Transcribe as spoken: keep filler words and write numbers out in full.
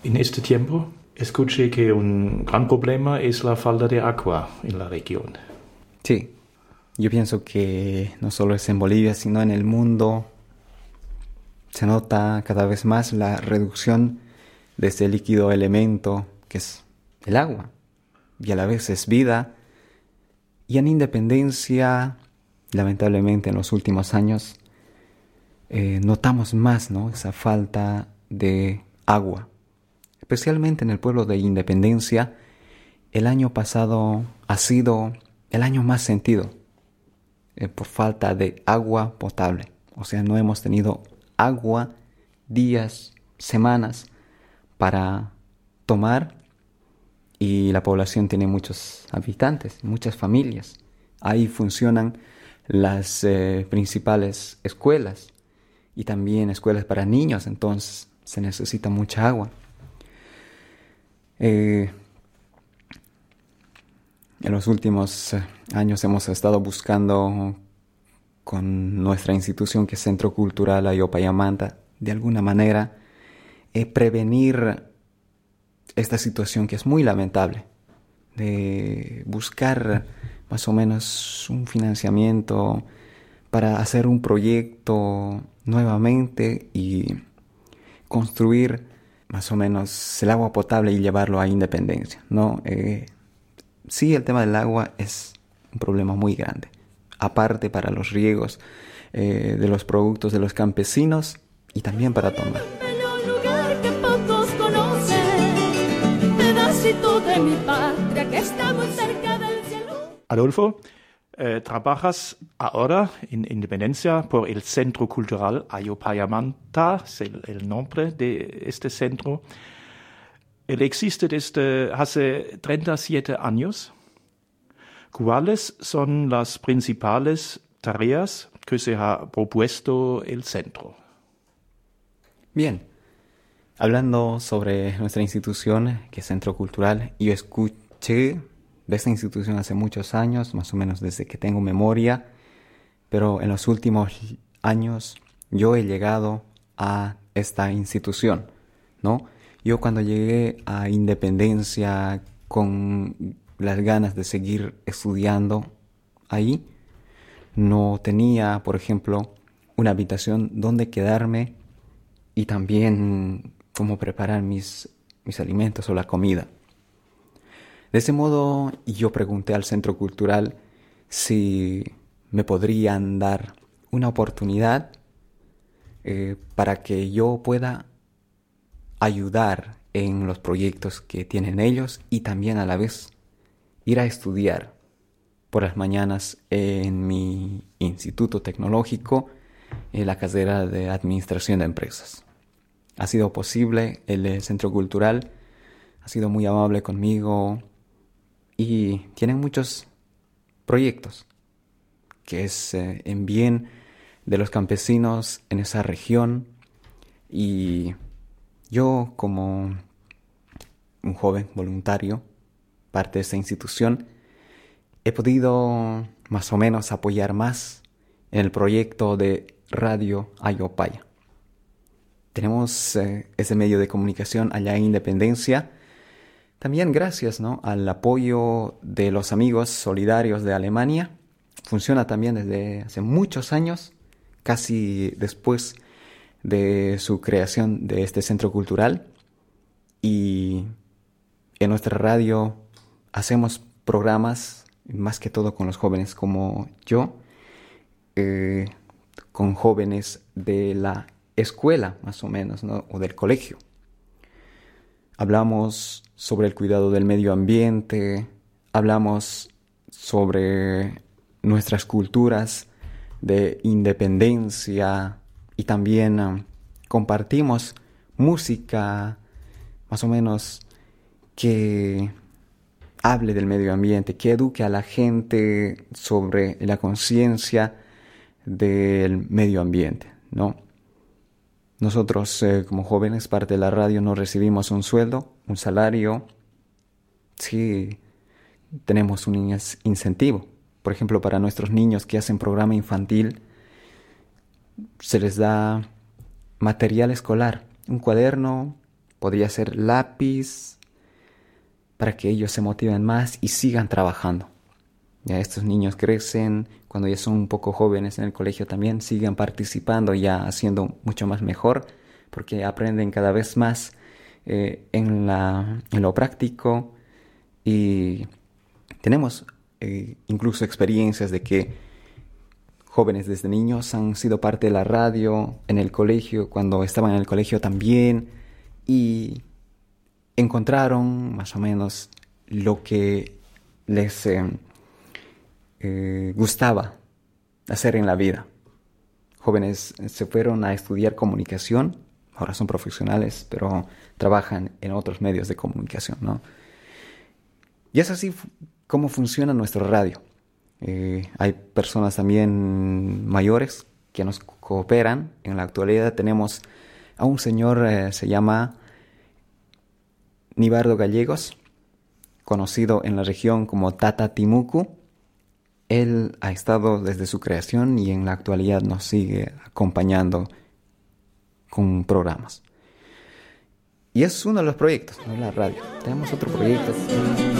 En este tiempo escuché que un gran problema es la falta de agua en la región. Sí, yo pienso que no solo es en Bolivia, sino en el mundo se nota cada vez más la reducción de este líquido elemento que es el agua, y a la vez es vida. Y en Independencia, lamentablemente en los últimos años, eh, notamos más, ¿no?, esa falta de agua. Especialmente en el pueblo de Independencia, el año pasado ha sido el año más sentido eh, por falta de agua potable. O sea, no hemos tenido agua días, semanas para tomar, y la población tiene muchos habitantes, muchas familias. Ahí funcionan las eh, principales escuelas y también escuelas para niños, entonces se necesita mucha agua. Eh, en los últimos años hemos estado buscando con nuestra institución, que es Centro Cultural Ayopayamanta, de alguna manera eh, prevenir esta situación que es muy lamentable, de buscar más o menos un financiamiento para hacer un proyecto nuevamente y construir más o menos el agua potable y llevarlo a Independencia, ¿no? Eh, sí, el tema del agua es un problema muy grande. Aparte para los riegos eh, de los productos de los campesinos y también para tomar. Adolfo, eh, trabajas ahora en Independencia por el Centro Cultural Ayopayamanta, es el, el nombre de este centro. Él existe desde hace treinta y siete años. ¿Cuáles son las principales tareas que se ha propuesto el centro? Bien, hablando sobre nuestra institución, que es Centro Cultural, yo escuché de esta institución hace muchos años, más o menos desde que tengo memoria, pero en los últimos años yo he llegado a esta institución, ¿no? Yo cuando llegué a Independencia con las ganas de seguir estudiando ahí, no tenía, por ejemplo, una habitación donde quedarme y también cómo preparar mis, mis alimentos o la comida. De ese modo, yo pregunté al Centro Cultural si me podrían dar una oportunidad eh, para que yo pueda ayudar en los proyectos que tienen ellos y también a la vez ir a estudiar por las mañanas en mi instituto tecnológico en la carrera de Administración de Empresas. Ha sido posible, el Centro Cultural ha sido muy amable conmigo y tienen muchos proyectos que es eh, en bien de los campesinos en esa región, y yo como un joven voluntario, parte de esta institución, he podido más o menos apoyar más en el proyecto de Radio Ayopaya. Tenemos eh, ese medio de comunicación allá en Independencia, también gracias, ¿no?, al apoyo de los amigos solidarios de Alemania. Funciona también desde hace muchos años, casi después de su creación de este centro cultural. Y en nuestra radio hacemos programas, más que todo con los jóvenes como yo, eh, con jóvenes de la escuela, más o menos, ¿no?, o del colegio. Hablamos sobre el cuidado del medio ambiente, hablamos sobre nuestras culturas de independencia y también um, compartimos música más o menos que hable del medio ambiente, que eduque a la gente sobre la conciencia del medio ambiente, ¿no? Nosotros eh, como jóvenes, parte de la radio, no recibimos un sueldo, un salario. Sí, tenemos un incentivo. Por ejemplo, para nuestros niños que hacen programa infantil, se les da material escolar, un cuaderno podría ser lápiz para que ellos se motiven más y sigan trabajando. Ya estos niños crecen, cuando ya son un poco jóvenes en el colegio también, sigan participando, ya haciendo mucho más mejor, porque aprenden cada vez más eh, en, la, en lo práctico. Y tenemos eh, incluso experiencias de que jóvenes desde niños han sido parte de la radio en el colegio, cuando estaban en el colegio también, y encontraron más o menos lo que les eh, eh, gustaba hacer en la vida. Jóvenes se fueron a estudiar comunicación, ahora son profesionales, pero trabajan en otros medios de comunicación, ¿no? Y es así f- como funciona nuestro radio. Eh, hay personas también mayores que nos cooperan. En la actualidad tenemos a un señor, eh, se llama Nibardo Gallegos, conocido en la región como Tata Timucu. Él ha estado desde su creación y en la actualidad nos sigue acompañando con programas. Y es uno de los proyectos, ¿no? La radio. Tenemos otro proyecto.